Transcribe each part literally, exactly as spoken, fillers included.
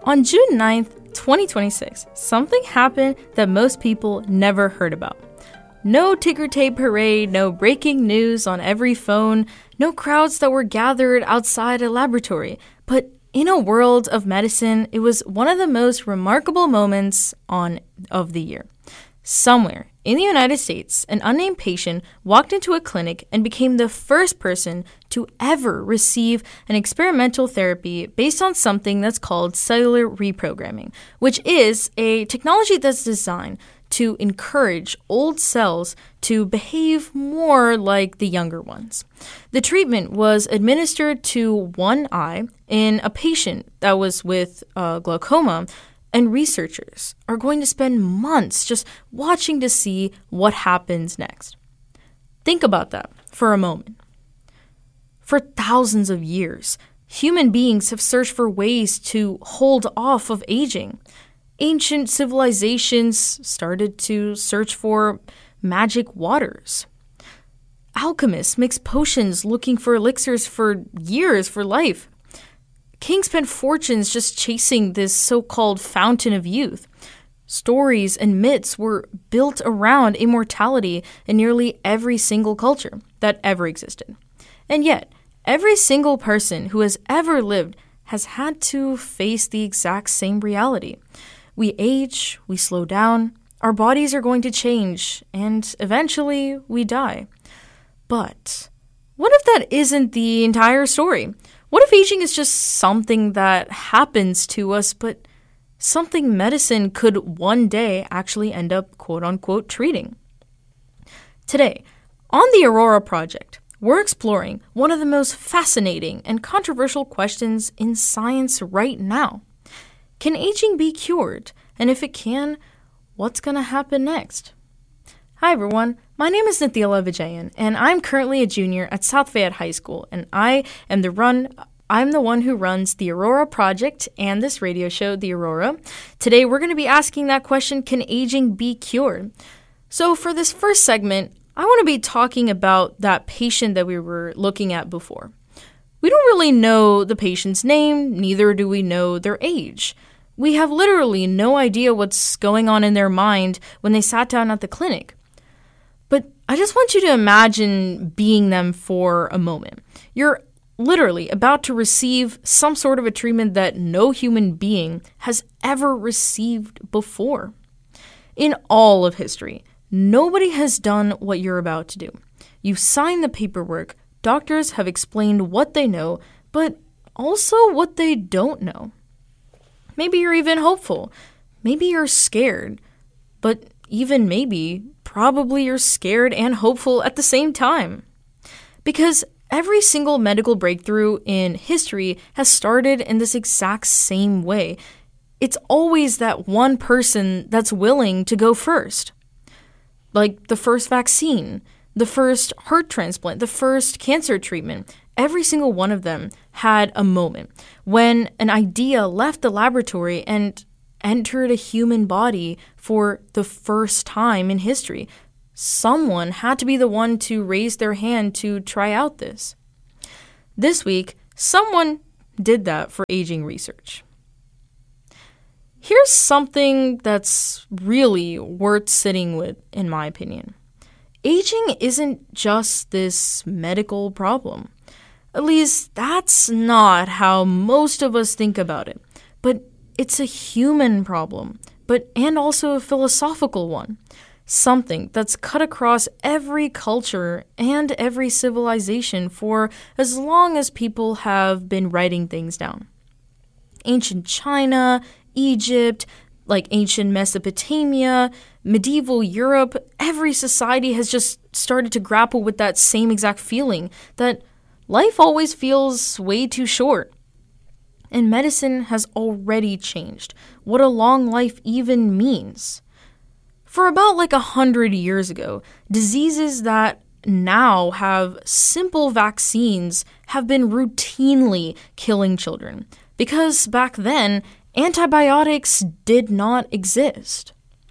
On June ninth, twenty twenty-six, something happened that most people never heard about. No ticker tape parade, no breaking news on every phone, no crowds that were gathered outside a laboratory. But in a world of medicine, it was one of the most remarkable moments on of the year. Somewhere in the United States, an unnamed patient walked into a clinic and became the first person to ever receive an experimental therapy based on something that's called cellular reprogramming, which is a technology that's designed to encourage old cells to behave more like the younger ones. The treatment was administered to one eye in a patient that was with uh, glaucoma, and researchers are going to spend months just watching to see what happens next. Think about that for a moment. For thousands of years, human beings have searched for ways to hold off of aging. Ancient civilizations started to search for magic waters. Alchemists mixed potions looking for elixirs for years for life. Kings spent fortunes just chasing this so-called fountain of youth. Stories and myths were built around immortality in nearly every single culture that ever existed. And yet, every single person who has ever lived has had to face the exact same reality. We age, we slow down, our bodies are going to change, and eventually we die. But what if that isn't the entire story? What if aging is just something that happens to us, but something medicine could one day actually end up quote-unquote treating? Today, on the Aurora Project, we're exploring one of the most fascinating and controversial questions in science right now. Can aging be cured? And if it can, what's going to happen next? Hi everyone, my name is Nithila Vijayan, and I'm currently a junior at South Fayette High School, and I am the run I'm the one who runs the Aurora Project and this radio show, The Aurora. Today we're going to be asking that question, can aging be cured? So for this first segment, I want to be talking about that patient that we were looking at before. We don't really know the patient's name, neither do we know their age. We have literally no idea what's going on in their mind when they sat down at the clinic. But I just want you to imagine being them for a moment. You're literally about to receive some sort of a treatment that no human being has ever received before. In all of history, nobody has done what you're about to do. You sign the paperwork, doctors have explained what they know, but also what they don't know. Maybe you're even hopeful. Maybe you're scared. But even maybe, probably you're scared and hopeful at the same time. Because every single medical breakthrough in history has started in this exact same way. It's always that one person that's willing to go first. Like the first vaccine, the first heart transplant, the first cancer treatment. Every single one of them had a moment when an idea left the laboratory and entered a human body for the first time in history. Someone had to be the one to raise their hand to try out this. This week, someone did that for aging research. Here's something that's really worth sitting with, in my opinion. Aging isn't just this medical problem. At least that's not how most of us think about it. But it's a human problem, but and also a philosophical one. Something that's cut across every culture and every civilization for as long as people have been writing things down. Ancient China, Egypt, like ancient Mesopotamia, medieval Europe, every society has just started to grapple with that same exact feeling that life always feels way too short. And medicine has already changed what a long life even means. For about like a hundred years ago, diseases that now have simple vaccines have been routinely killing children because back then, antibiotics did not exist.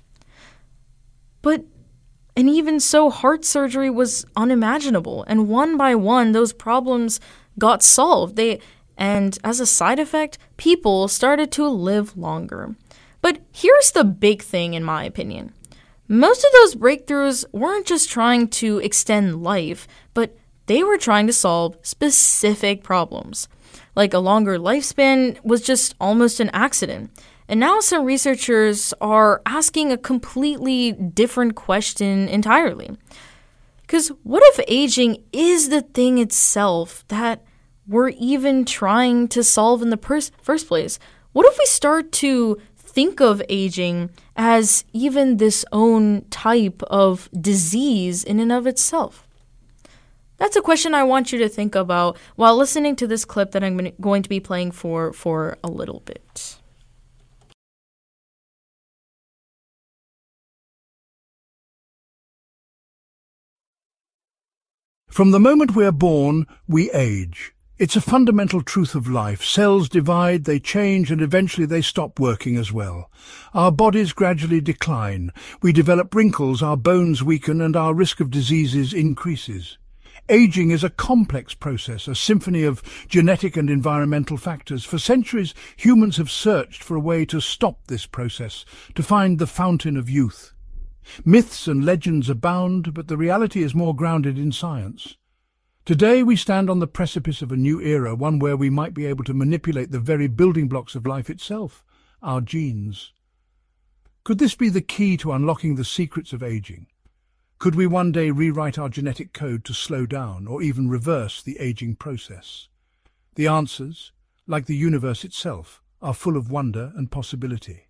But, and even so, heart surgery was unimaginable, and one by one, those problems got solved. They And as a side effect, people started to live longer. But here's the big thing, in my opinion. Most of those breakthroughs weren't just trying to extend life, but they were trying to solve specific problems. Like a longer lifespan was just almost an accident. And now some researchers are asking a completely different question entirely. Because what if aging is the thing itself that we're even trying to solve in the pers- first place? What if we start to think of aging as even this own type of disease in and of itself? That's a question I want you to think about while listening to this clip that I'm going to be playing for for a little bit. From the moment we are born, we age. It's a fundamental truth of life. Cells divide, they change, and eventually they stop working as well. Our bodies gradually decline. We develop wrinkles, our bones weaken, and our risk of diseases increases. Aging is a complex process, a symphony of genetic and environmental factors. For centuries, humans have searched for a way to stop this process, to find the fountain of youth. Myths and legends abound, but the reality is more grounded in science. Today we stand on the precipice of a new era, one where we might be able to manipulate the very building blocks of life itself, our genes. Could this be the key to unlocking the secrets of aging? Could we one day rewrite our genetic code to slow down or even reverse the aging process? The answers, like the universe itself, are full of wonder and possibility.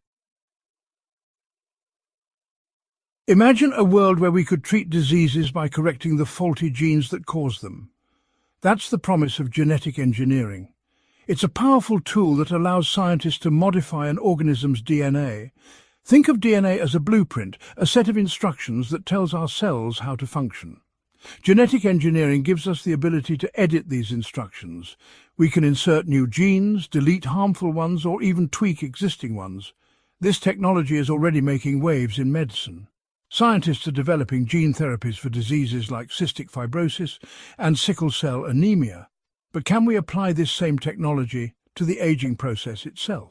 Imagine a world where we could treat diseases by correcting the faulty genes that cause them. That's the promise of genetic engineering. It's a powerful tool that allows scientists to modify an organism's D N A. Think of D N A as a blueprint, a set of instructions that tells our cells how to function. Genetic engineering gives us the ability to edit these instructions. We can insert new genes, delete harmful ones, or even tweak existing ones. This technology is already making waves in medicine. Scientists are developing gene therapies for diseases like cystic fibrosis and sickle cell anemia. But can we apply this same technology to the aging process itself?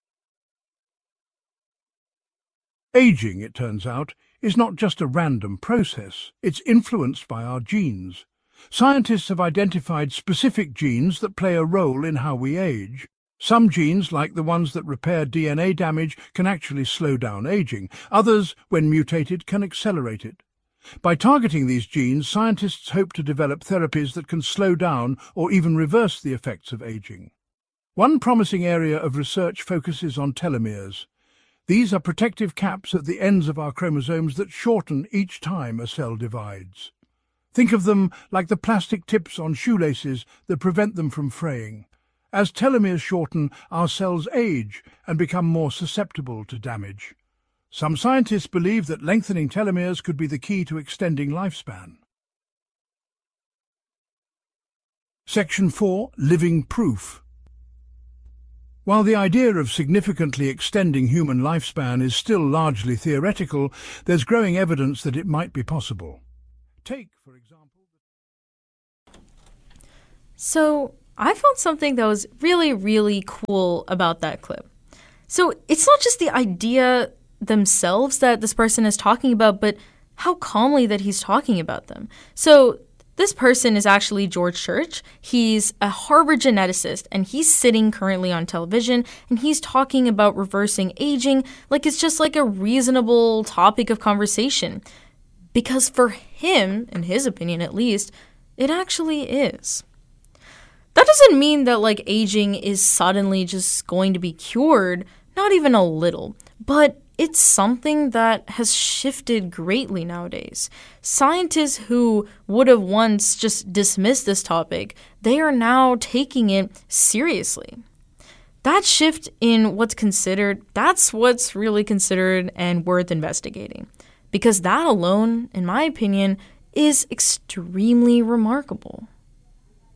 Aging, it turns out, is not just a random process. It's influenced by our genes. Scientists have identified specific genes that play a role in how we age. Some genes, like the ones that repair D N A damage, can actually slow down aging. Others, when mutated, can accelerate it. By targeting these genes, scientists hope to develop therapies that can slow down or even reverse the effects of aging. One promising area of research focuses on telomeres. These are protective caps at the ends of our chromosomes that shorten each time a cell divides. Think of them like the plastic tips on shoelaces that prevent them from fraying. As telomeres shorten, our cells age and become more susceptible to damage. Some scientists believe that lengthening telomeres could be the key to extending lifespan. Section four. Living Proof. While the idea of significantly extending human lifespan is still largely theoretical, there's growing evidence that it might be possible. Take, for example... So, I found something that was really, really cool about that clip. So it's not just the idea themselves that this person is talking about, but how calmly that he's talking about them. So this person is actually George Church. He's a Harvard geneticist, and he's sitting currently on television, and he's talking about reversing aging like it's just like a reasonable topic of conversation. Because for him, in his opinion at least, it actually is. That doesn't mean that, like, aging is suddenly just going to be cured, not even a little, but it's something that has shifted greatly nowadays. Scientists who would have once just dismissed this topic, they are now taking it seriously. That shift in what's considered, that's what's really considered and worth investigating. Because that alone, in my opinion, is extremely remarkable.